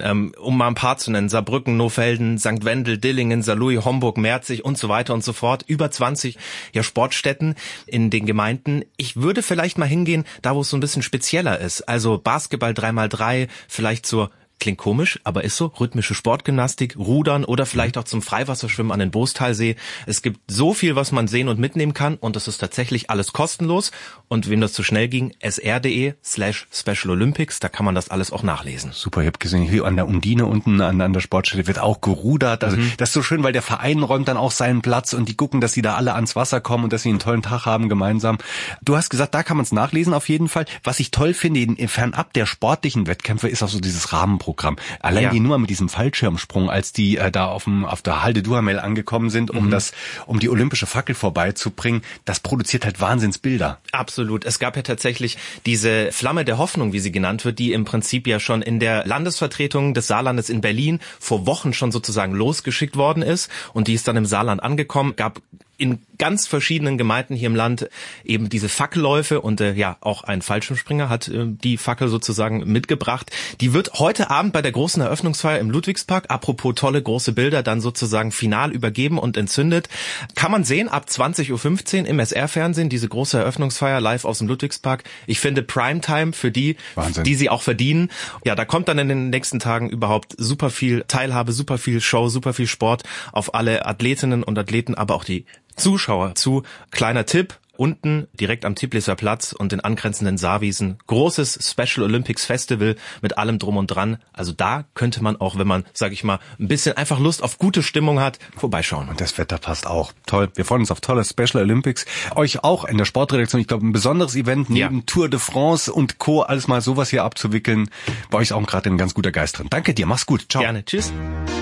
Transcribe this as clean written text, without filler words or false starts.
um mal ein paar zu nennen, Saarbrücken, Nohfelden, St. Wendel, Dillingen, Saarlouis, Homburg, Merzig und so weiter und so fort. Über 20 Sportstätten in den Gemeinden. Ich würde vielleicht mal hingehen, da wo es so ein bisschen spezieller ist. Also Basketball 3x3, vielleicht zur, klingt komisch, aber ist so, rhythmische Sportgymnastik, Rudern oder vielleicht auch zum Freiwasserschwimmen an den Boostalsee. Es gibt so viel, was man sehen und mitnehmen kann und das ist tatsächlich alles kostenlos. Und wem das zu schnell ging, sr.de/Special Olympics, da kann man das alles auch nachlesen. Super, ich habe gesehen, hier an der Undine unten an der Sportstätte wird auch gerudert. Also das ist so schön, weil der Verein räumt dann auch seinen Platz und die gucken, dass sie da alle ans Wasser kommen und dass sie einen tollen Tag haben gemeinsam. Du hast gesagt, da kann man es nachlesen auf jeden Fall. Was ich toll finde, fernab der sportlichen Wettkämpfe, ist auch so dieses Rahmenprogramm. Allein die Nummer mit diesem Fallschirmsprung, als die da auf der Halde Duhamel angekommen sind, um die olympische Fackel vorbeizubringen, das produziert halt Wahnsinnsbilder. Absolut. Es gab ja tatsächlich diese Flamme der Hoffnung, wie sie genannt wird, die im Prinzip ja schon in der Landesvertretung des Saarlandes in Berlin vor Wochen schon sozusagen losgeschickt worden ist und die ist dann im Saarland angekommen, gab in ganz verschiedenen Gemeinden hier im Land eben diese Fackelläufe und auch ein Fallschirmspringer hat die Fackel sozusagen mitgebracht. Die wird heute Abend bei der großen Eröffnungsfeier im Ludwigspark, apropos tolle große Bilder, dann sozusagen final übergeben und entzündet. Kann man sehen ab 20.15 Uhr im SR-Fernsehen, diese große Eröffnungsfeier live aus dem Ludwigspark. Ich finde Primetime für die, Wahnsinn, die sie auch verdienen. Ja, da kommt dann in den nächsten Tagen überhaupt super viel Teilhabe, super viel Show, super viel Sport auf alle Athletinnen und Athleten, aber auch die Zuschauer zu. Kleiner Tipp, unten direkt am Tiblisser Platz und den angrenzenden Saarwiesen, großes Special Olympics Festival mit allem drum und dran. Also da könnte man auch, wenn man, sag ich mal, ein bisschen einfach Lust auf gute Stimmung hat, vorbeischauen. Und das Wetter passt auch. Toll. Wir freuen uns auf tolle Special Olympics. Euch auch in der Sportredaktion, ich glaube, ein besonderes Event neben Tour de France und Co. alles mal sowas hier abzuwickeln. Bei euch auch gerade ein ganz guter Geist drin. Danke dir, mach's gut. Ciao. Gerne. Tschüss.